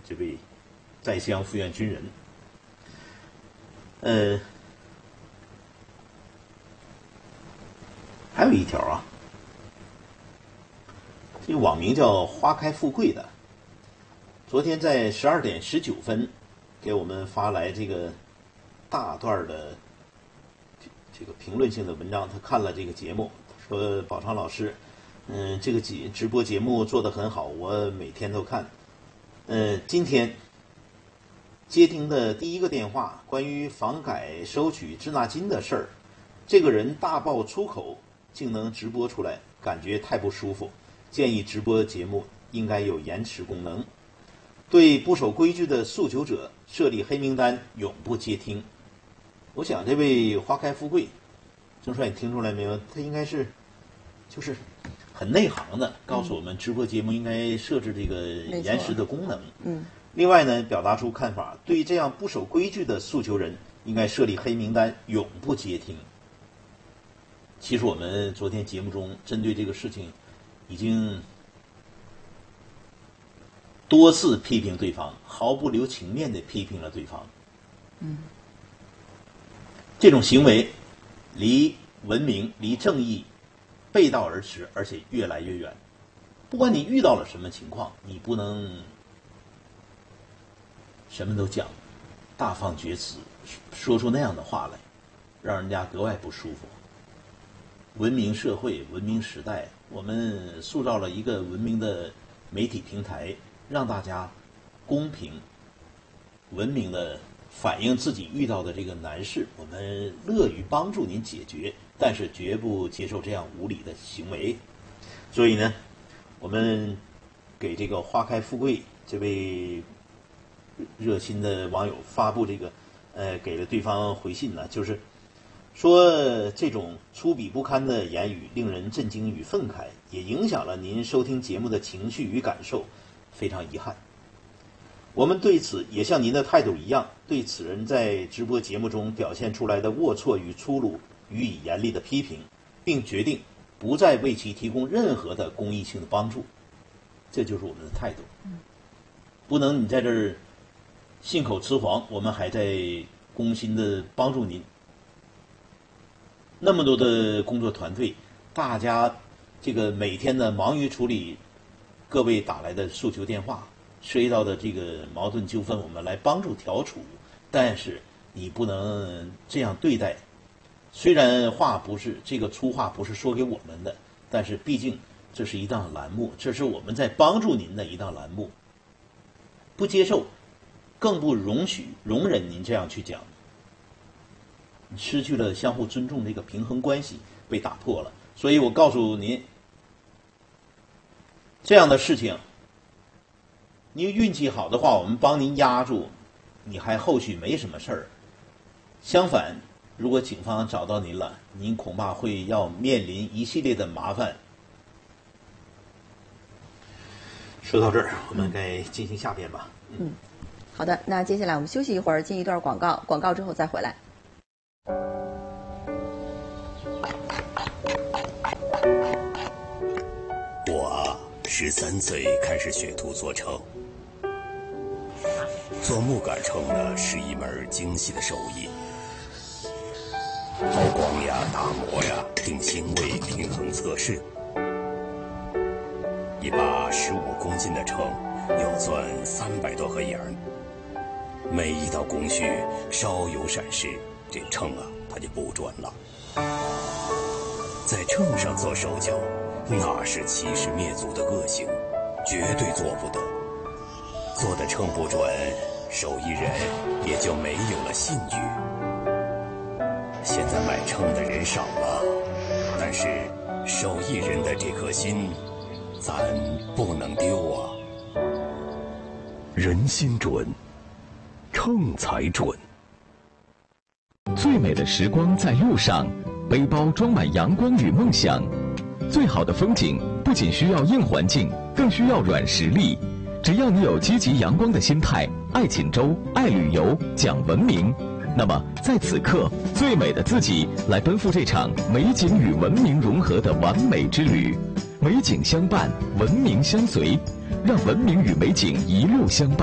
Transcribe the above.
这位在乡复员军人。还有一条啊，这个网名叫花开富贵的，昨天在12点19分给我们发来这个大段的这个评论性的文章。他看了这个节目，说宝昌老师，这个直播节目做得很好，我每天都看。今天接听的第一个电话，关于房改收取滞纳金的事儿，这个人大爆粗口，竟能直播出来，感觉太不舒服。建议直播节目应该有延迟功能，对不守规矩的诉求者设立黑名单，永不接听。我想这位花开富贵，郑帅，你听出来没有？他应该是就是很内行的，告诉我们直播节目应该设置这个延时的功能。另外呢，表达出看法，对这样不守规矩的诉求人，应该设立黑名单，永不接听。其实我们昨天节目中针对这个事情，已经多次批评对方，毫不留情面地批评了对方。这种行为离文明、离正义背道而驰，而且越来越远。不管你遇到了什么情况，你不能什么都讲，大放厥词，说出那样的话来，让人家格外不舒服。文明社会、文明时代，我们塑造了一个文明的媒体平台，让大家公平、文明的反映自己遇到的这个难事，我们乐于帮助您解决，但是绝不接受这样无理的行为。所以呢，我们给这个花开富贵这位热心的网友发布这个给了对方回信呢，就是说这种粗鄙不堪的言语令人震惊与愤慨，也影响了您收听节目的情绪与感受，非常遗憾。我们对此也像您的态度一样，对此人在直播节目中表现出来的龌龊与粗鲁予以严厉的批评，并决定不再为其提供任何的公益性的帮助。这就是我们的态度。不能你在这儿信口雌黄，我们还在公心的帮助您。那么多的工作团队，大家这个每天呢忙于处理各位打来的诉求电话，涉及到的这个矛盾纠纷，我们来帮助调处。但是你不能这样对待。虽然话不是这个粗话不是说给我们的，但是毕竟这是一档栏目，这是我们在帮助您的一档栏目，不接受，更不容忍您这样去讲。失去了相互尊重这个平衡关系被打破了。所以我告诉您，这样的事情，您运气好的话，我们帮您压住，你还后续没什么事儿。相反，如果警方找到您了，您恐怕会要面临一系列的麻烦。说到这儿，我们该进行下边吧。 好的，那接下来我们休息一会儿，进一段广告，广告之后再回来。 我13岁开始学徒做秤，做木杆秤呢是一门精细的手艺，抛光呀、打磨呀、定星位、平衡测试。一把15公斤的秤要钻300多个眼儿，每一道工序稍有闪失，这秤啊它就不准了。在秤上做手脚，那是欺师灭祖的恶行，绝对做不得。做的秤不准，手艺人也就没有了信誉。现在买秤的人少了，但是手艺人的这颗心，咱不能丢啊。 人心准，秤才准。最美的时光在路上，背包装满阳光与梦想。最好的风景不仅需要硬环境，更需要软实力。只要你有积极阳光的心态，爱锦州，爱旅游，讲文明，那么在此刻，最美的自己来奔赴这场美景与文明融合的完美之旅。美景相伴，文明相随，让文明与美景一路相伴。